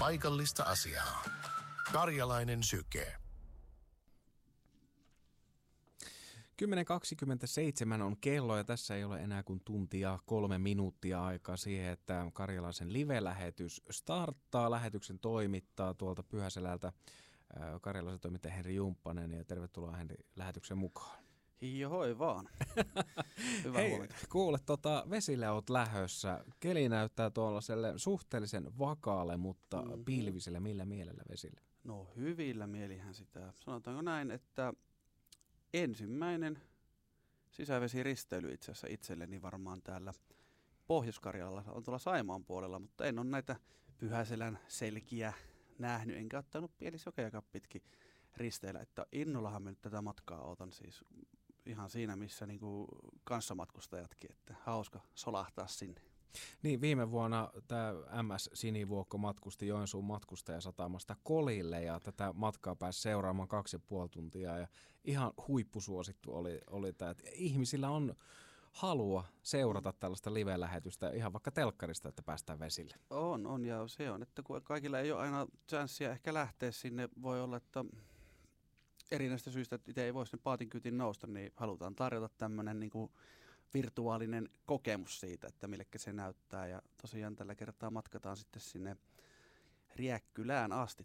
paikallista asiaa. Karjalainen syke. 10.27 on kello ja tässä ei ole enää kuin tuntia 3 minuuttia aikaa siihen, että Karjalaisen live-lähetys starttaa. Lähetyksen toimittaa tuolta Pyhäselältä Karjalaisen toimittaja Henri Jumppanen ja tervetuloa Henri lähetyksen mukaan. Johoi vaan. Hyvä huomenta. Kuule, vesille olet lähössä. Keli näyttää tuollaiselle suhteellisen vakaalle, mutta pilviselle. Millä mielellä vesille? No hyvillä mielihän sitä. Sanotaanko näin, että ensimmäinen sisävesiristeily itse asiassa itselleni varmaan täällä Pohjois-Karjalalla on tuolla Saimaan puolella, mutta en ole näitä Pyhäselän selkiä nähnyt, enkä ottanut Pielisjokeakaan pitkin risteillä, että innollahan me nyt tätä matkaa otan siis ihan siinä, missä niinku kanssamatkustajatkin, että hauska solahtaa sinne. Niin, viime vuonna tämä MS Sinivuokko matkusti Joensuun matkustajasatamasta Kolille ja tätä matkaa pääsi seuraamaan 2,5 tuntia ja ihan huippusuosittu oli tämä, että ihmisillä on halua seurata tällaista live-lähetystä ihan vaikka telkkarista, että päästään vesille. On ja se on, että kun kaikilla ei ole aina chanssiä ehkä lähteä sinne, voi olla, että erinäistä syistä, että itse ei voi sinne paatin kyytiin nousta, niin halutaan tarjota tämmöinen niin kuin virtuaalinen kokemus siitä, että millekä se näyttää. Ja tosiaan tällä kertaa matkataan sitten sinne Riäkkylään asti